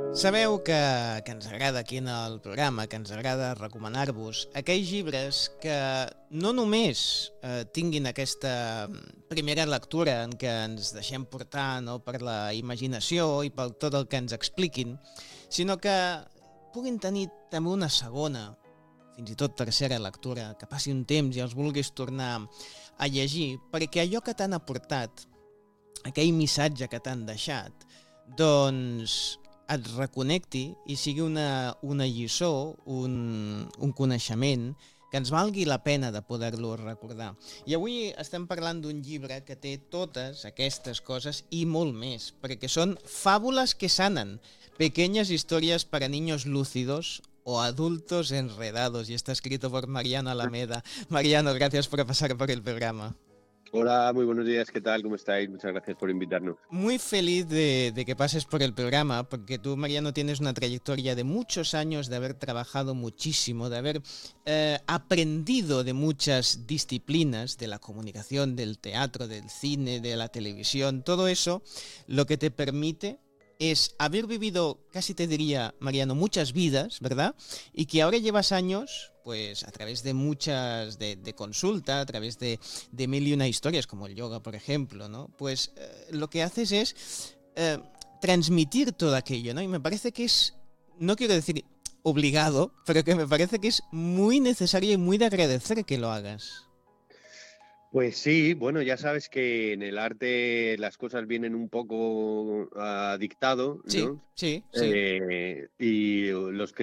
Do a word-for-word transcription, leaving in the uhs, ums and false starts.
Sabeu que, que ens agrada aquí en el programa, que ens agrada recomanar-vos aquells llibres que no només eh, tinguin aquesta primera lectura en què ens deixem portar, no, per la imaginació i per tot el que ens expliquin, sinó que puguin tenir també una segona, fins i tot tercera lectura, que passi un temps i els vulguis tornar a llegir, perquè allò que t'han aportat, aquell missatge que t'han deixat, doncs et reconnecti i sigui una, una lliçó, un, un coneixement que ens valgui la pena de poder-lo recordar. I avui estem parlant d'un llibre que té totes aquestes coses i molt més, perquè són fábulas que sanan, pequeñas historias para niños lúcidos o adultos enredados, y está escrito por Mariano Alameda. Mariano, gracias por pasar por el programa. Hola, muy buenos días, ¿qué tal? ¿Cómo estáis? Muchas gracias por invitarnos. Muy feliz de, de que pases por el programa, porque tú, Mariano, tienes una trayectoria de muchos años, de haber trabajado muchísimo, de haber eh, aprendido de muchas disciplinas, de la comunicación, del teatro, del cine, de la televisión. Todo eso lo que te permite es haber vivido, casi te diría, Mariano, muchas vidas, ¿verdad? Y que ahora llevas años, pues a través de muchas, de, de consulta, a través de, de mil y una historias, como el yoga, por ejemplo, ¿no? Pues eh, lo que haces es eh, transmitir todo aquello, ¿no? Y me parece que es, no quiero decir obligado, pero que me parece que es muy necesario y muy de agradecer que lo hagas. Pues sí, bueno, ya sabes que en el arte las cosas vienen un poco a dictado, Sí, ¿no? sí, sí. Eh, y los